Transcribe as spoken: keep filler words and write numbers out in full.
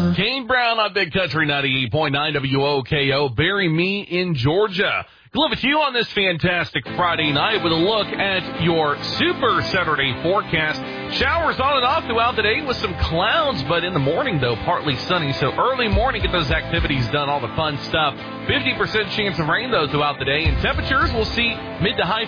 Kane Brown on Big Country ninety-eight point nine W O K O. Bury me in Georgia. Glad with you on this fantastic Friday night with a look at your Super Saturday forecast. Showers on and off throughout the day with some clouds, but in the morning, though, partly sunny. So early morning, get those activities done, all the fun stuff. fifty percent chance of rain, though, throughout the day. And temperatures, we'll see mid to high